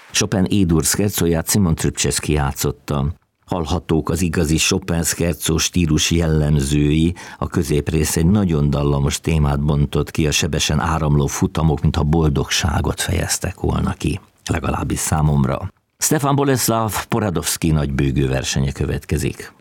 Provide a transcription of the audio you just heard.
Chopin E-dur szkerzóját Szimon Trubczewski játszotta. Hallhatók az igazi Chopin szkerzó stílus jellemzői, a középrész egy nagyon dallamos témát bontott ki, a sebesen áramló futamok, mintha boldogságot fejeztek volna ki, legalábbis számomra. Stefan Boleslav Poradovszky nagybőgő versenye következik.